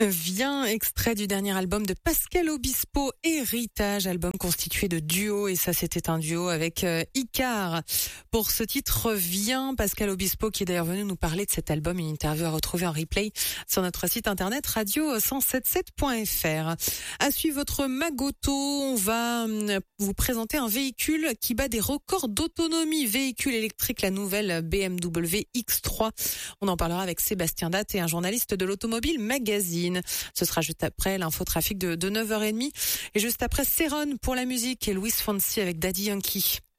Vient, extrait du dernier album de Pascal Obispo, Héritage, album constitué de duos, et ça c'était un duo avec Icar. Pour ce titre Vient, Pascal Obispo qui est d'ailleurs venu nous parler de cet album, une interview à retrouver en replay sur notre site internet radio177.fr. À suivre votre Magoto, on va vous présenter un véhicule qui bat des records d'autonomie, véhicule électrique, la nouvelle BMW X3. On en parlera avec Sébastien Datte et un journaliste de l'Automobile Magazine. Ce sera juste après l'infotrafic de 9h30 et juste après Céron pour la musique et Louis Fonsi avec Daddy Yankee.